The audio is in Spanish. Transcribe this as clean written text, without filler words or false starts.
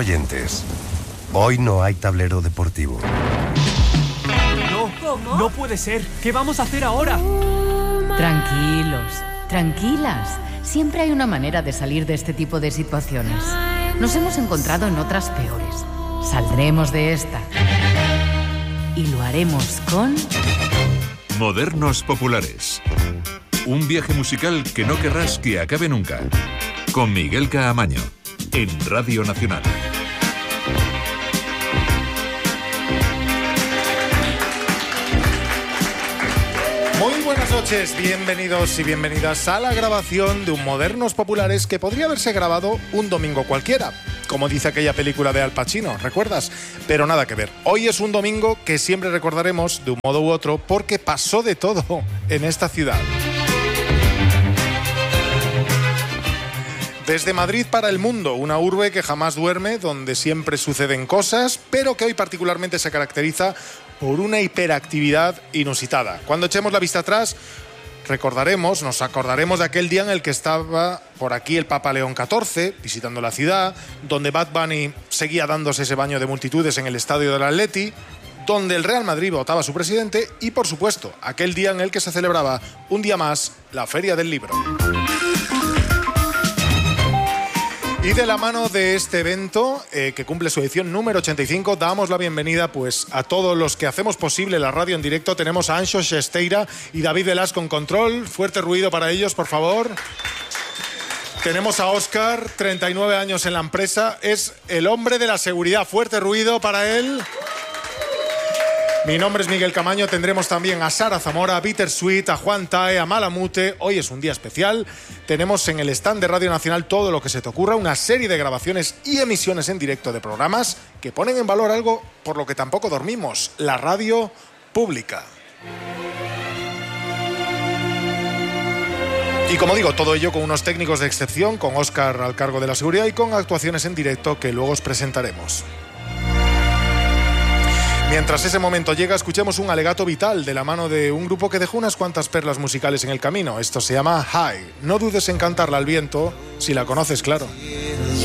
Oyentes, hoy no hay tablero deportivo. No, ¿cómo? No puede ser. ¿Qué vamos a hacer ahora? Tranquilos, tranquilas. Siempre hay una manera de salir de este tipo de situaciones. Nos hemos encontrado en otras peores. Saldremos de esta. Y lo haremos con... Modernos Populares. Un viaje musical que no querrás que acabe nunca. Con Miguel Caamaño, en Radio Nacional. Muy buenas noches, bienvenidos y bienvenidas a la grabación de un Modernos Populares que podría haberse grabado un domingo cualquiera, como dice aquella película de Al Pacino, ¿recuerdas? Pero nada que ver. Hoy es un domingo que siempre recordaremos de un modo u otro porque pasó de todo en esta ciudad. Desde Madrid para el mundo, una urbe que jamás duerme, donde siempre suceden cosas, pero que hoy particularmente se caracteriza por una hiperactividad inusitada. Cuando echemos la vista atrás, nos acordaremos de aquel día en el que estaba por aquí el Papa León XIV, visitando la ciudad, donde Bad Bunny seguía dándose ese baño de multitudes en el estadio del Atleti, donde el Real Madrid votaba a su presidente y, por supuesto, aquel día en el que se celebraba un día más la Feria del Libro. Y de la mano de este evento, que cumple su edición número 85, damos la bienvenida pues a todos los que hacemos posible la radio en directo. Tenemos a Anxo Xesteira y David Velasco en control. Fuerte ruido para ellos, por favor. Tenemos a Óscar, 39 años en la empresa. Es el hombre de la seguridad. Fuerte ruido para él. Mi nombre es Miguel Caamaño. Tendremos también a Sara Zamora, a Bittersweet, a Juan Tae, a Malamute. Hoy es un día especial. Tenemos en el stand de Radio Nacional todo lo que se te ocurra, una serie de grabaciones y emisiones en directo de programas que ponen en valor algo por lo que tampoco dormimos, la radio pública. Y como digo, todo ello con unos técnicos de excepción, con Óscar al cargo de la seguridad y con actuaciones en directo que luego os presentaremos. Mientras ese momento llega, escuchemos un alegato vital de la mano de un grupo que dejó unas cuantas perlas musicales en el camino. Esto se llama High. No dudes en cantarla al viento, si la conoces, claro.